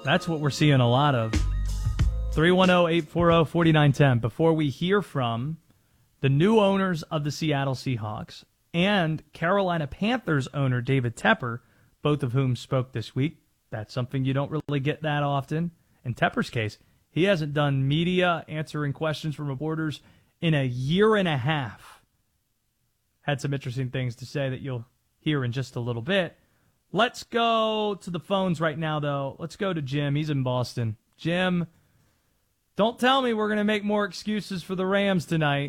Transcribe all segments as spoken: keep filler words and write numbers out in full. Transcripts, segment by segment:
That's what we're seeing a lot of. three one zero, eight four zero, four nine one zero. Before we hear from the new owners of the Seattle Seahawks and Carolina Panthers owner David Tepper, both of whom spoke this week. That's something you don't really get that often. In Tepper's case, he hasn't done media answering questions from reporters in a year and a half. Had some interesting things to say that you'll hear in just a little bit. Let's go to the phones right now, though. Let's go to Jim. He's in Boston. Jim, don't tell me we're going to make more excuses for the Rams tonight.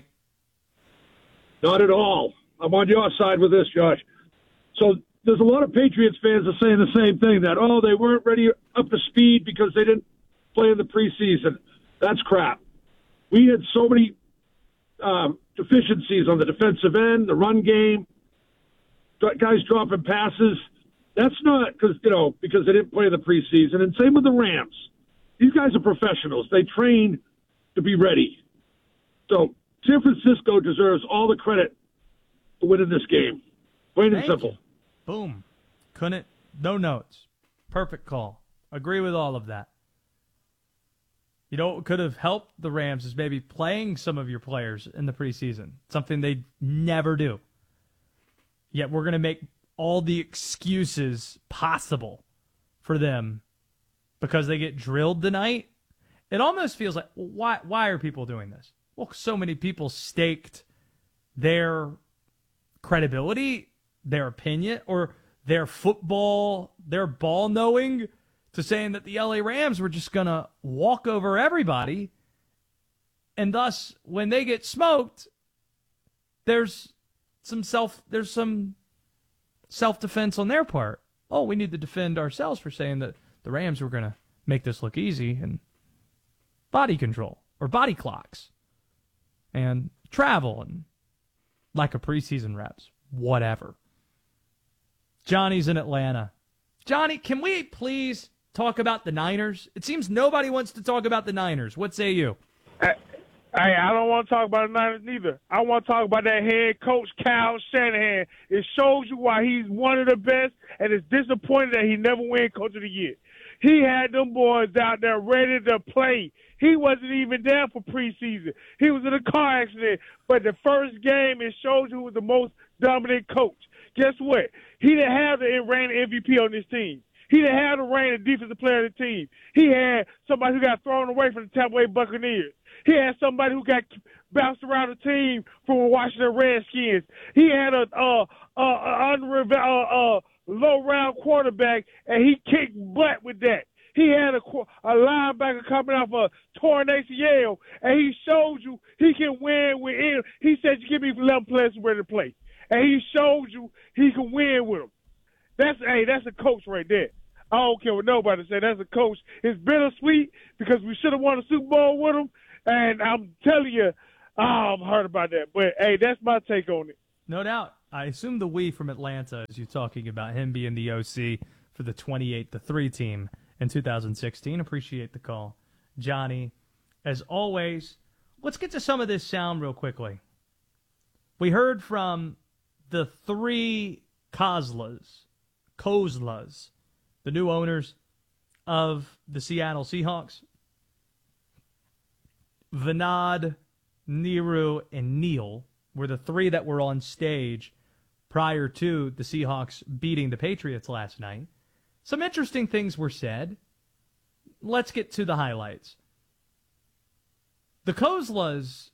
Not at all. I'm on your side with this, Josh. So there's a lot of Patriots fans that are saying the same thing, that, oh, they weren't ready up to speed because they didn't play in the preseason. That's crap. We had so many um, deficiencies on the defensive end, the run game, guys dropping passes. That's not because, you know, because they didn't play in the preseason. And same with the Rams. These guys are professionals. They train to be ready. So San Francisco deserves all the credit for winning this game. Plain and simple. You. Boom. Couldn't. No notes. Perfect call. Agree with all of that. You know what could have helped the Rams is maybe playing some of your players in the preseason. Something they never do. Yet we're going to make all the excuses possible for them because they get drilled tonight. It almost feels like, well, why why are people doing this? Well, so many people staked their credibility, their opinion, or their football, their ball knowing to saying that the L A Rams were just going to walk over everybody. And thus, when they get smoked, there's some self, there's some self-defense on their part. Oh, we need to defend ourselves for saying that the Rams were going to make this look easy, and body control or body clocks and travel and lack of preseason reps, whatever. Johnny's in Atlanta. Johnny, can we please talk about the Niners? It seems nobody wants to talk about the Niners. What say you? Hey, I don't want to talk about the Niners neither. I want to talk about that head coach, Kyle Shanahan. It shows you why he's one of the best, and it's disappointing that he never win Coach of the Year. He had them boys out there ready to play. He wasn't even there for preseason. He was in a car accident. But the first game, it shows you who was the most dominant coach. Guess what? He didn't have the reigning M V P on his team. He didn't have the reigning defensive player of the team. He had somebody who got thrown away from the Tampa Bay Buccaneers. He had somebody who got bounced around the team from the Washington Redskins. He had a, a, a, a, a, a low-round quarterback, and he kicked butt with that. He had a, a linebacker coming off a torn A C L, and he showed you he can win with him. He said, you give me eleven players ready to play. And he showed you he can win with them. That's, hey, that's a coach right there. I don't care what nobody say. That's a coach. It's bittersweet because we should have won a Super Bowl with him. And I'm telling you, oh, I'm hurt about that. But, hey, that's my take on it. No doubt. I assume the we from Atlanta is you talking about him being the O C for the twenty-eight to three team in two thousand sixteen. Appreciate the call, Johnny. As always, let's get to some of this sound real quickly. We heard from the three Kozlas, Kozlas, the new owners of the Seattle Seahawks. Vinod, Niru, and Neil were the three that were on stage prior to the Seahawks beating the Patriots last night. Some interesting things were said. Let's get to the highlights. The Kozlas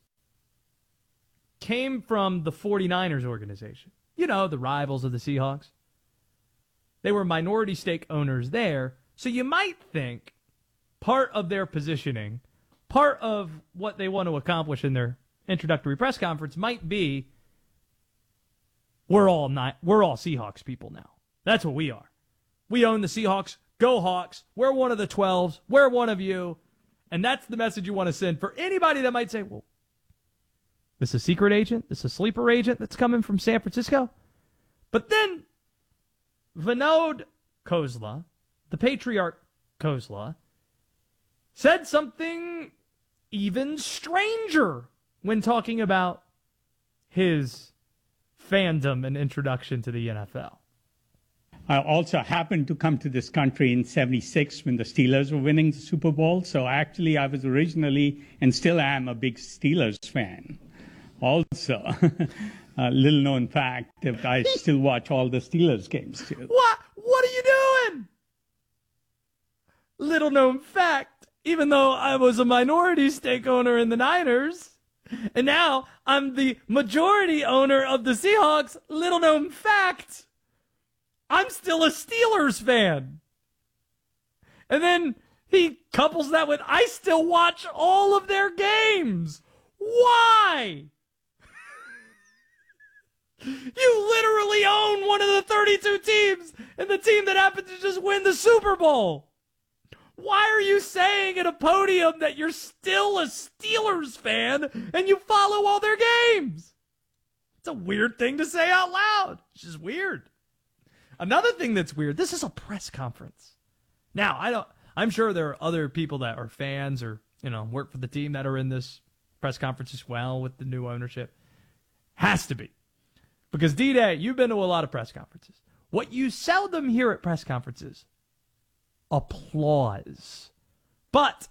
came from the 49ers organization. You know, the rivals of the Seahawks. They were minority stake owners there, so you might think part of their positioning, part of what they want to accomplish in their introductory press conference might be, we're all not, we're all Seahawks people now. That's what we are. We own the Seahawks. Go Hawks. We're one of the twelves. We're one of you. And that's the message you want to send for anybody that might say, well, this is a secret agent? This is a sleeper agent that's coming from San Francisco? But then Vinod Kozla, the patriarch Kozla, said something even stranger when talking about his fandom and introduction to the N F L. I also happened to come to this country in seventy-six when the Steelers were winning the Super Bowl. So actually, I was originally and still am a big Steelers fan. Also, a little known fact that I still watch all the Steelers games too. What? What are you doing? Little known fact, even though I was a minority stake owner in the Niners, and now I'm the majority owner of the Seahawks, little known fact, I'm still a Steelers fan. And then he couples that with, I still watch all of their games. Why? You literally own one of the thirty-two teams and the team that happened to just win the Super Bowl. Why are you saying at a podium that you're still a Steelers fan and you follow all their games? It's a weird thing to say out loud. It's just weird. Another thing that's weird, this is a press conference. Now, I don't I'm sure there are other people that are fans or, you know, work for the team that are in this press conference as well with the new ownership. Has to be. Because D-Day, you've been to a lot of press conferences. What you seldom hear at press conferences, applause. But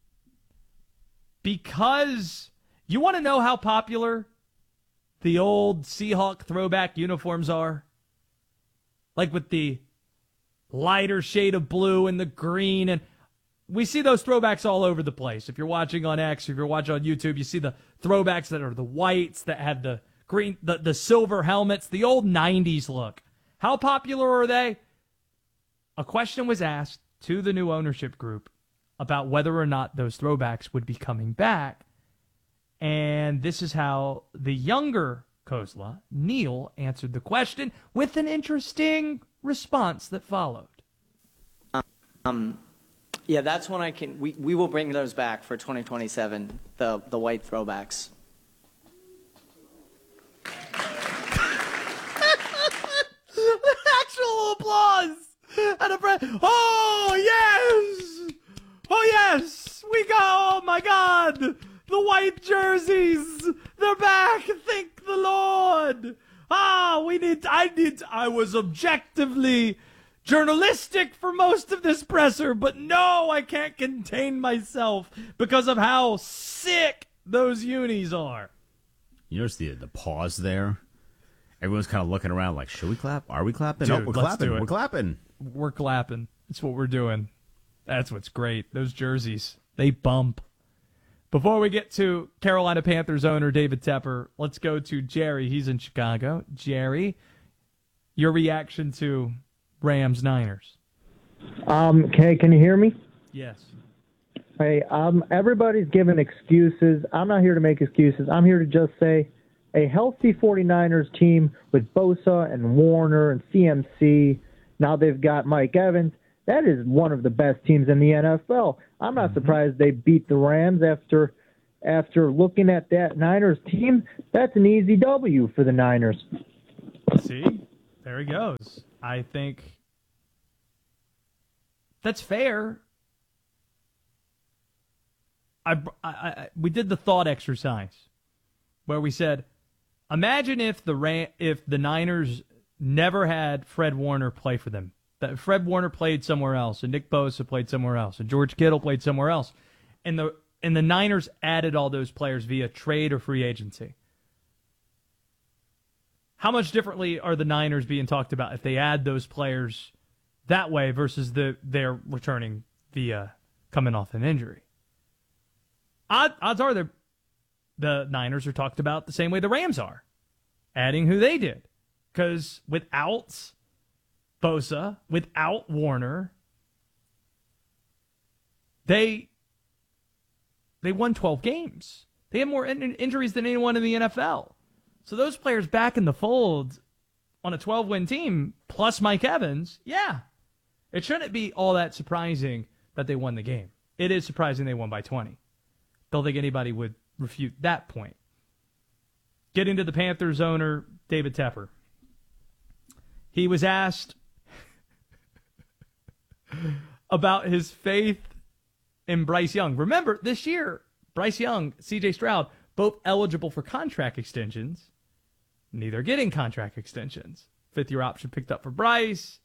because you want to know how popular the old Seahawk throwback uniforms are, like with the lighter shade of blue and the green, and we see those throwbacks all over the place. If you're watching on X, if you're watching on YouTube, you see the throwbacks that are the whites that have the green, the, the silver helmets, the old nineties look. How popular are they? A question was asked to the new ownership group about whether or not those throwbacks would be coming back. And this is how the younger Kozla, Neil, answered the question with an interesting response that followed. Um, yeah, that's when I can, we, we will bring those back for twenty twenty-seven, the, the white throwbacks. Actual applause and a breath. Oh, yes. Oh, yes. We go. Oh, my God. The white jerseys. They're back. Thank the Lord. Ah, we need, I need, I was objectively journalistic for most of this presser, but no, I can't contain myself because of how sick those unis are. You notice the, the pause there? Everyone's kind of looking around like, should we clap? Are we clapping? Dude, no, we're let's clapping. do it. We're clapping. We're clapping. That's what we're doing. That's what's great. Those jerseys, they bump. Before we get to Carolina Panthers owner David Tepper, let's go to Jerry. He's in Chicago. Jerry, your reaction to Rams Niners? Um, okay, can you hear me? Yes. Hey, um, everybody's giving excuses. I'm not here to make excuses. I'm here to just say a healthy 49ers team with Bosa and Warner and C M C. Now they've got Mike Evans. That is one of the best teams in the N F L. I'm not mm-hmm. surprised they beat the Rams after after looking at that Niners team. That's an easy W for the Niners. See? There he goes. I think that's fair. I, I, I we did the thought exercise where we said, imagine if the Ram, if the Niners never had Fred Warner play for them. That Fred Warner played somewhere else, and Nick Bosa played somewhere else, and George Kittle played somewhere else, and the and the Niners added all those players via trade or free agency. How much differently are the Niners being talked about if they add those players that way versus the they're returning via coming off an injury? Odd, odds are the the Niners are talked about the same way the Rams are, adding who they did, because without Bosa, without Warner, they they won twelve games. They had more in- injuries than anyone in the N F L. So those players back in the fold on a twelve-win team, plus Mike Evans, yeah, it shouldn't be all that surprising that they won the game. It is surprising they won by twenty. Don't think anybody would refute that point. Getting to the Panthers owner, David Tepper. He was asked about his faith in Bryce Young. Remember, this year, Bryce Young, C J Stroud, both eligible for contract extensions, neither getting contract extensions. Fifth-year option picked up for Bryce.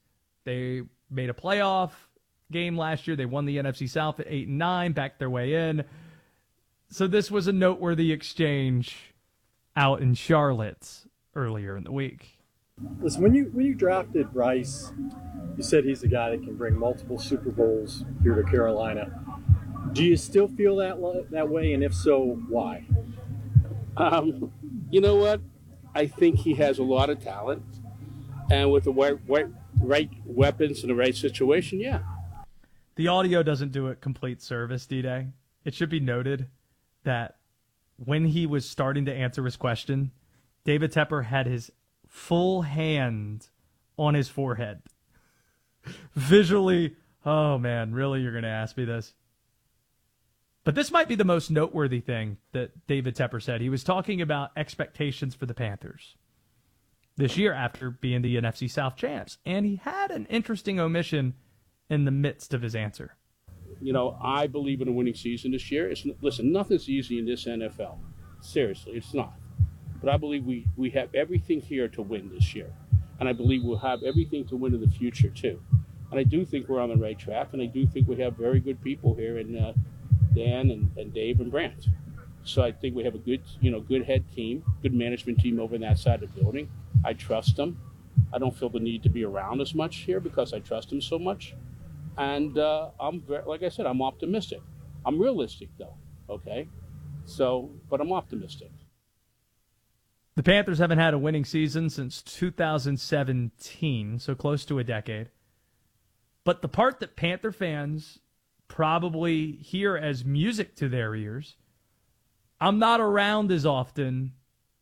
They made a playoff game last year. They won the N F C South at eight and nine, backed their way in. So this was a noteworthy exchange out in Charlotte earlier in the week. Listen, when you when you drafted Bryce, you said he's a guy that can bring multiple Super Bowls here to Carolina. Do you still feel that that way, and if so, why? Um, you know what? I think he has a lot of talent, and with the right, right, right weapons in the right situation, yeah. The audio doesn't do it complete service, D-Day. It should be noted that when he was starting to answer his question, David Tepper had his full hand on his forehead. Visually, oh man, really, you're going to ask me this? But this might be the most noteworthy thing that David Tepper said. He was talking about expectations for the Panthers this year after being the N F C South champs. And he had an interesting omission in the midst of his answer. You know, I believe in a winning season this year. It's, listen, nothing's easy in this N F L. Seriously, it's not. But I believe we, we have everything here to win this year. And I believe we'll have everything to win in the future, too. And I do think we're on the right track, and I do think we have very good people here in uh, Dan and, and Dave and Brant. So I think we have a good, you know, good head team, good management team over in that side of the building. I trust them. I don't feel the need to be around as much here because I trust them so much. And uh, I'm very, like I said, I'm optimistic. I'm realistic, though, okay? So, but I'm optimistic. The Panthers haven't had a winning season since two thousand seventeen, so close to a decade. But the part that Panther fans probably hear as music to their ears, I'm not around as often.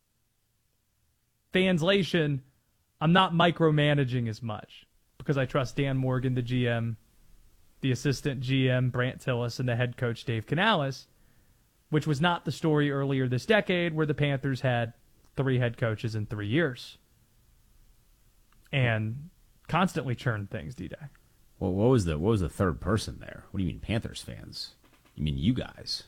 Fanslation, I'm not micromanaging as much because I trust Dan Morgan, the G M, the assistant G M, Brant Tillis, and the head coach, Dave Canales, which was not the story earlier this decade where the Panthers had three head coaches in three years and constantly churned things, D-Day. Well, what was the what was the third person there? What do you mean, Panthers fans? You mean you guys?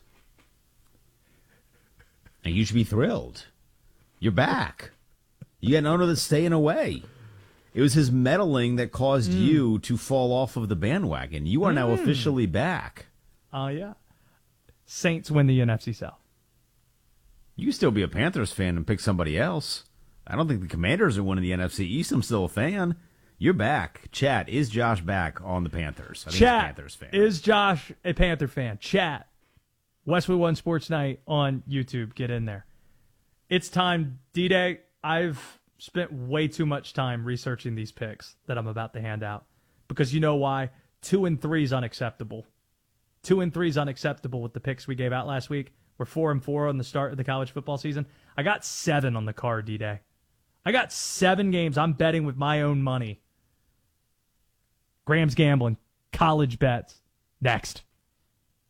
And you should be thrilled. You're back. You got none of the staying away. It was his meddling that caused mm. you to fall off of the bandwagon. You are mm. now officially back. Oh, uh, yeah. Saints win the N F C South. You can still be a Panthers fan and pick somebody else. I don't think the Commanders are winning the N F C East. I'm still a fan. You're back. Chat, is Josh back on the Panthers? I think Chat, he's a Panthers fan. Is Josh a Panther fan? Chat. Westwood One Sports Night on YouTube. Get in there. It's time, D-Day. I've spent way too much time researching these picks that I'm about to hand out because you know why? Two and three is unacceptable. Two and three is unacceptable with the picks we gave out last week. We're four and four on the start of the college football season. I got seven on the card, D-Day. I got seven games I'm betting with my own money. Graham's Gambling, college bets. Next.